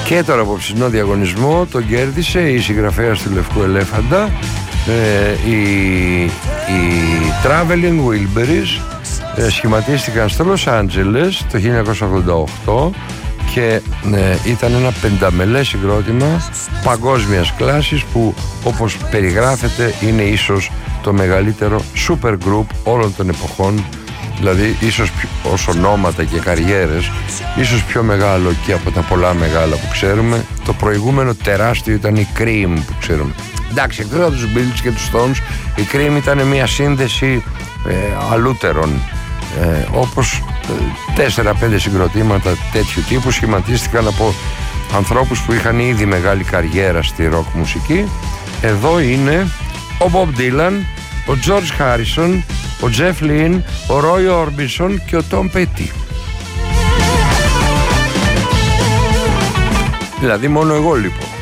Και τον απόψινό διαγωνισμό τον κέρδισε η συγγραφέας του Λευκού Ελέφαντα, οι Traveling Wilburys. Σχηματίστηκαν στο Λος Άντζελες το 1988 και ήταν ένα πενταμελές συγκρότημα παγκόσμιας κλάσης που, όπως περιγράφεται, είναι ίσως το μεγαλύτερο super group όλων των εποχών. Δηλαδή ίσως ως ονόματα και καριέρες, ίσως πιο μεγάλο και από τα πολλά μεγάλα που ξέρουμε. Το προηγούμενο τεράστιο ήταν η Cream που ξέρουμε. Εντάξει, εκτός από τους Beatles και τους Stones, η Cream ήταν μια σύνδεση αλούτερων, όπως 4-5 συγκροτήματα τέτοιου τύπου σχηματίστηκαν από ανθρώπους που είχαν ήδη μεγάλη καριέρα στη rock μουσική. Εδώ είναι ο Bob Dylan, ο George Harrison, ο Jeff Lynne, ο Roy Orbison και ο Tom Petty. Δηλαδή μόνο εγώ λείπω.